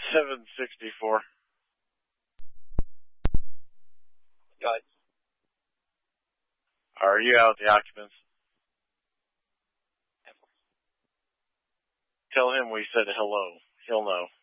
764. Got it. Are you out the occupants? Tell him we said hello. He'll know.